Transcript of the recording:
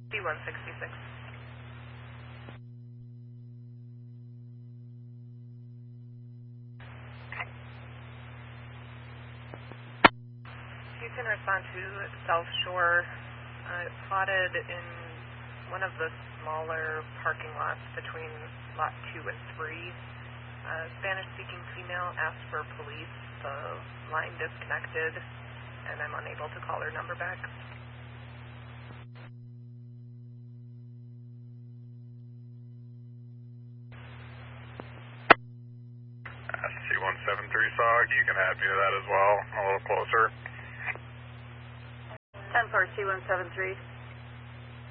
C-166. You can respond to South Shore. It's spotted in one of the smaller parking lots between lot 2 and 3. Spanish-speaking female asked for police. The line disconnected, and I'm unable to call her number back. C-173 SOG, you can add me to that as well, a little closer. 10-4 C-173.